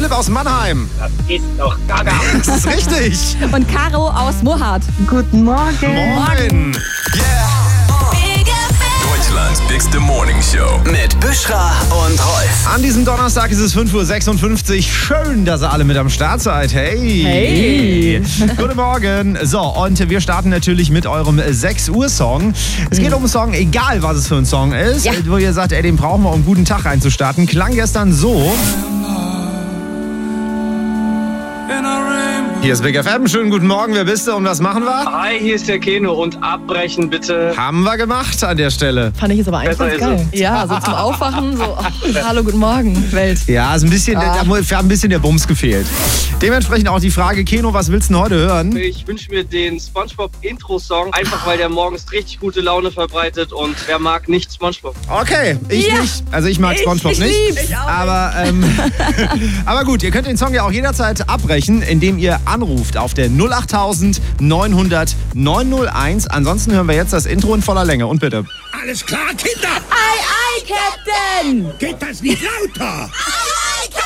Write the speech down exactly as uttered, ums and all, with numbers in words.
Philipp aus Mannheim. Das ist doch gaga. Das ist richtig. Und Caro aus Murrhardt. Guten Morgen. Moin. Deutschlands bigste Morning Show mit Büschra und Rolf. An diesem Donnerstag ist es fünf Uhr sechsundfünfzig. Schön, dass ihr alle mit am Start seid. Hey. Hey. Guten Morgen. So, und wir starten natürlich mit eurem sechs Uhr Song. Es geht um einen Song, egal was es für ein Song ist, Ja. wo ihr sagt, ey, den brauchen wir, um einen guten Tag reinzustarten. Klang gestern so. Hier ist Big F M. Schönen guten Morgen. Wer bist du und was machen wir? Hi, hier ist der Keno und abbrechen bitte. Haben wir gemacht an der Stelle. Fand ich jetzt aber einfach Besser ist geil. Ja, so zum Aufwachen, so, oh, hallo, guten Morgen, Welt. Ja, ist ein bisschen, Ah. da hat ein bisschen der Bums gefehlt. Dementsprechend auch die Frage, Keno, was willst du denn heute hören? Ich wünsche mir den SpongeBob-Intro-Song, einfach weil der morgens richtig gute Laune verbreitet und wer mag nicht SpongeBob? Okay, ich Ja. nicht. Also ich mag Ich- SpongeBob ich nicht. lieb's. Ich auch aber, ähm, aber gut, ihr könnt den Song ja auch jederzeit abbrechen, indem ihr anruft auf der null achttausend neunhundert neunhunderteins. Ansonsten hören wir jetzt das Intro in voller Länge. Und bitte. Alles klar, Kinder? Ei, ei, Captain! Geht das nicht lauter?